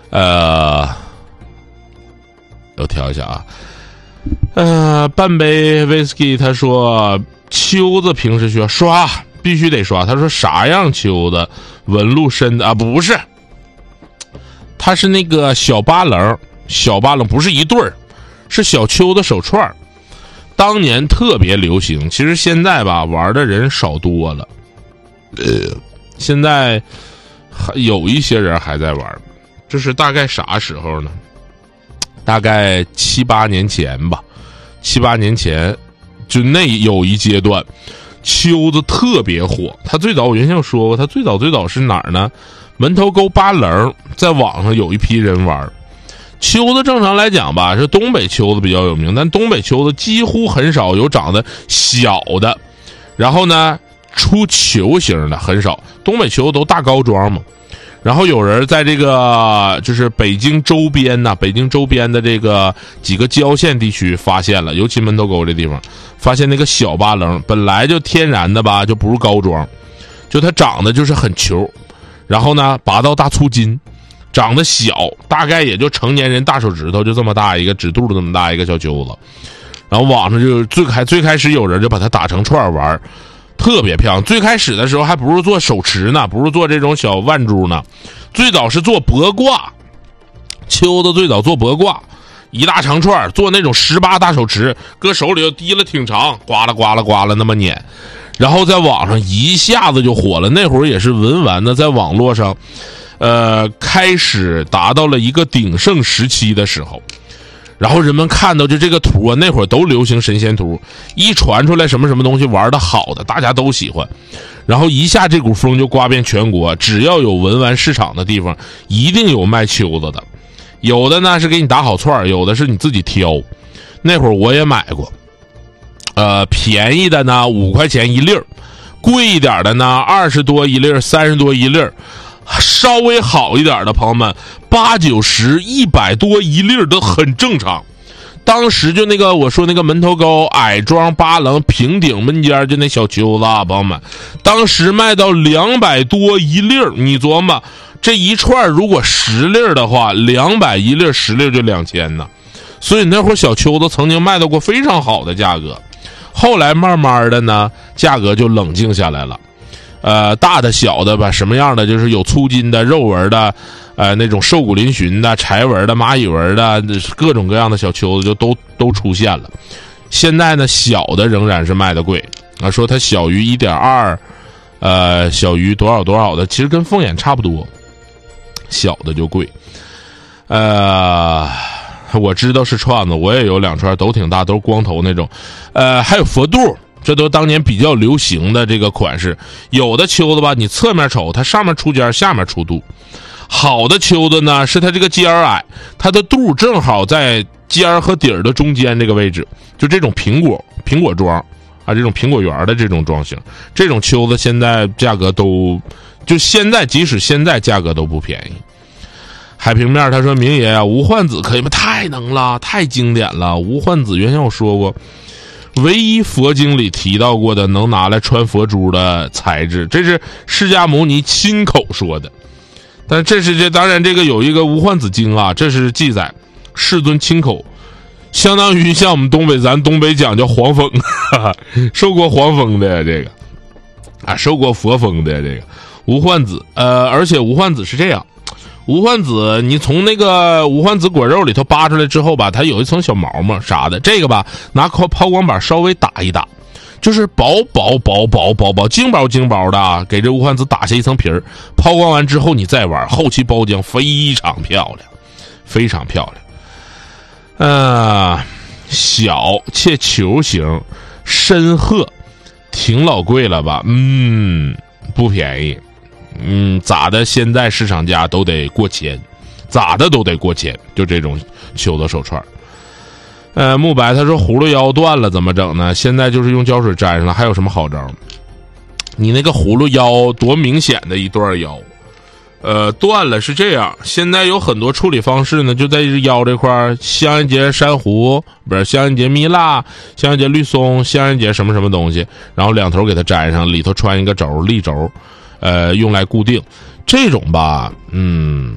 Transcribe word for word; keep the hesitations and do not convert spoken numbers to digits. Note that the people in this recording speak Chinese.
呃，我调一下啊。呃，半杯 whisky， 他说秋子平时需要刷，必须得刷。他说啥样秋子纹路深的啊？不是，他是那个小八棱，小八棱不是一对儿，是小秋子手串，当年特别流行。其实现在吧，玩的人少多了。呃，现在还有一些人还在玩，这是大概啥时候呢？大概七八年前吧，七八年前，就那有一阶段，秋子特别火。他最早我原先说过，他最早最早是哪儿呢？门头沟八棱，在网上有一批人玩。秋子正常来讲吧，是东北秋子比较有名，但东北秋子几乎很少有长得小的，然后呢出球形的很少，东北秋子都大高桩嘛。然后有人在这个就是北京周边呐、啊，北京周边的这个几个郊县地区发现了，尤其门头沟这地方，发现那个小八棱本来就天然的吧，就不是高桩，就它长得就是很球，然后呢拔到大粗筋，长得小，大概也就成年人大手指头就这么大一个，指肚子这么大一个小球子。然后网上就最开最开始有人就把它打成串玩。特别漂亮，最开始的时候还不是做手持呢，不是做这种小腕珠呢，最早是做脖挂，秋子最早做脖挂，一大长串，做那种十八大手持，搁手里头提了挺长，刮啦刮啦刮啦那么捻，然后在网上一下子就火了。那会儿也是文玩的，在网络上，呃，开始达到了一个鼎盛时期的时候。然后人们看到就这个图啊，那会儿都流行神仙图，一传出来什么什么东西玩的好的，大家都喜欢，然后一下这股风就刮遍全国，只要有文玩市场的地方，一定有卖秋子的，有的呢是给你打好串，有的是你自己挑。那会儿我也买过，呃，便宜的呢五块钱一粒儿，贵一点的呢二十多一粒儿，三十多一粒儿。稍微好一点的朋友们，八九十、一百多一粒都很正常。当时就那个我说那个门头沟矮桩八棱平顶门尖就那小球子啊，朋友们，当时卖到两百多一粒，你琢磨这一串如果十粒的话，两百一粒十粒就两千呢。所以那会儿小球子曾经卖到过非常好的价格，后来慢慢的呢，价格就冷静下来了。呃，大的小的吧，什么样的就是有粗筋的、肉纹的，呃，那种瘦骨嶙峋的、柴纹的、蚂蚁纹的，各种各样的小球子就都都出现了。现在呢，小的仍然是卖的贵啊，说它小于 一点二， 呃，小于多少多少的，其实跟凤眼差不多，小的就贵。呃，我知道是串子，我也有两串，都挺大，都是光头那种。呃，还有佛肚。这都当年比较流行的这个款式，有的秋子吧，你侧面瞅，它上面出尖，下面出肚。好的秋子呢，是它这个尖儿矮，它的肚正好在尖儿和底儿的中间这个位置，就这种苹果苹果桩啊，这种苹果园的这种装型，这种秋子现在价格都，就现在即使现在价格都不便宜。海平面他说明爷啊，吴焕子可以吗？太能了，太经典了。吴焕子原先我说过。唯一佛经里提到过的能拿来穿佛珠的材质，这是释迦牟尼亲口说的。但这是这当然这个有一个无患子经啊，这是记载世尊亲口，相当于像我们东北咱东北讲叫黄风，哈哈，受过黄风的这个啊，受过佛风的这个无患子。呃，而且无患子是这样。无患子，你从那个无患子果肉里头扒出来之后吧，它有一层小毛毛啥的，这个吧拿抛光板稍微打一打，就是薄薄薄薄薄薄精薄精薄的啊，给这无患子打下一层皮儿，抛光完之后你再玩，后期包浆非常漂亮，非常漂亮。呃，小且球形，深褐，挺老贵了吧？嗯，不便宜。嗯，咋的？现在市场价都得过千，咋的都得过千。就这种球的手串，呃，木白他说葫芦腰断了怎么整呢？现在就是用胶水粘上了，还有什么好招？你那个葫芦腰多明显的一段腰，呃，断了是这样。现在有很多处理方式呢，就在腰这块，香烟节珊瑚不是香烟节蜜蜡、香烟节绿松、香烟节什么什么东西，然后两头给它粘上，里头穿一个轴立轴。呃，用来固定这种吧，嗯，